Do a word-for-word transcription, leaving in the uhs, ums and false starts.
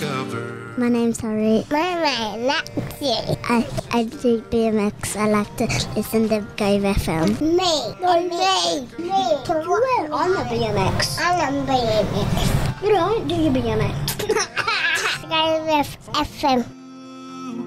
discover. My name's Harry. My name's Lexi. I, I do B M X. I like to listen to Gove F M. Me. No, me. Me. I'm a B M X. I'm a B M X. You don't do your B M X. Gove F M.